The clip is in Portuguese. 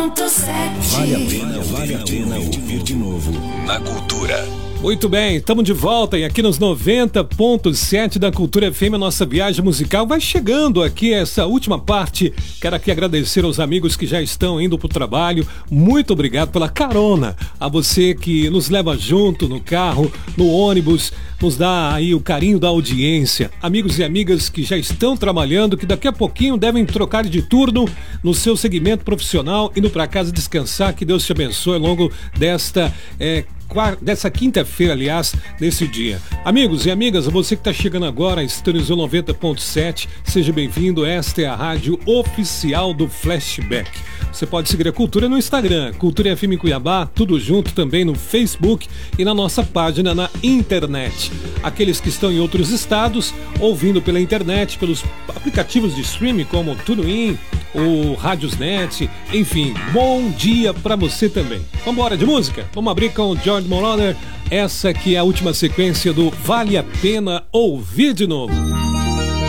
Vale a pena ouvir de novo na Cultura. Muito bem, estamos de volta e aqui nos 90.7 da Cultura FM, a nossa viagem musical vai chegando aqui, essa última parte. Quero aqui agradecer aos amigos que já estão indo para o trabalho. Muito obrigado pela carona. A você que nos leva junto no carro, no ônibus, nos dá aí o carinho da audiência. Amigos e amigas que já estão trabalhando, que daqui a pouquinho devem trocar de turno no seu segmento profissional, indo para casa descansar. Que Deus te abençoe ao longo dessa quinta-feira, aliás, nesse dia. Amigos e amigas, você que está chegando agora, sintonizou 90.7, seja bem-vindo. Esta é a rádio oficial do Flashback. Você pode seguir a Cultura no Instagram, Cultura FM Cuiabá, tudo junto também no Facebook e na nossa página na internet. Aqueles que estão em outros estados, ouvindo pela internet, pelos aplicativos de streaming como o TuneIn, o Radiosnet, enfim, bom dia pra você também. Vamos embora de música? Vamos abrir com o George Moroder, essa que é a última sequência do Vale a Pena Ouvir de Novo.